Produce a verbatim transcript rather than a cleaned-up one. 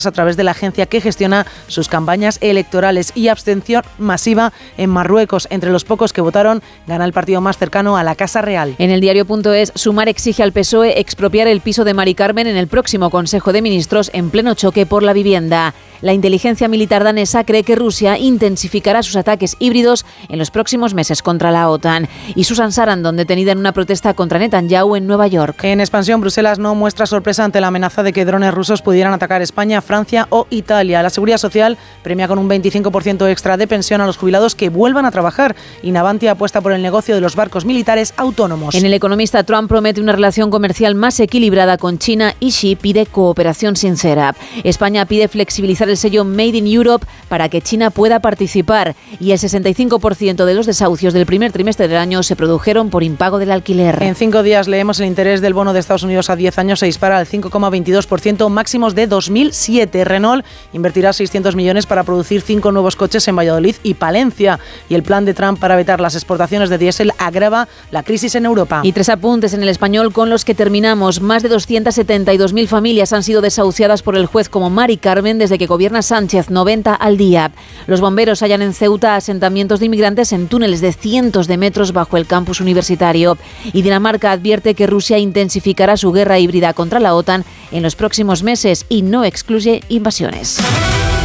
a través de la agencia que gestiona sus campañas electorales, y abstención masiva en Marruecos. Entre los pocos que votaron, gana el partido más cercano a la Casa Real. En el diario.es, Sumar exige al P S O E expropiar el piso de Mari Carmen en el próximo Consejo de Ministros en pleno choque por la vivienda. La inteligencia militar danesa cree que Rusia intensificará sus ataques híbridos en los próximos meses contra la OTAN. Y Susan Sarandon, detenida en una protesta contra Netanyahu en Nueva York. En expansión, Bruselas no muestra sorpresa ante la amenaza de que drones rusos pudieran atacar España, Francia o Italia. La Seguridad Social premia con un veinticinco por ciento extra de pensión a los jubilados que vuelvan a trabajar. Y Navantia apuesta por el negocio de los barcos militares autónomos. En El Economista, Trump promete una relación comercial más equilibrada con China y Xi pide cooperación sincera. España pide flexibilizar el sello Made in Europe para que China pueda participar. Y el sesenta y cinco por ciento de los desahucios del primer trimestre del año se produjeron por impago del alquiler. En cinco días leemos el interés del bono de Estados Unidos a diez años se dispara al cinco coma veintidós por ciento, máximos de dos mil siete. Renault invertirá seiscientos millones para producir cinco nuevos coches en Valladolid y Palencia. Y el plan de Trump para vetar las exportaciones de diésel agrava la crisis en Europa. Y tres apuntes en El Español con los que terminamos. Más de doscientas setenta y dos mil familias han sido desahuciadas por el juez como Mari Carmen desde que gobierna Sánchez, noventa al día. Los bomberos hallan en Ceuta asentamientos de inmigrantes en túneles de cientos de metros bajo el campus universitario. Y Dinamarca advierte que Rusia intensificará su guerra híbrida contra la OTAN en los próximos meses y no excluye invasiones.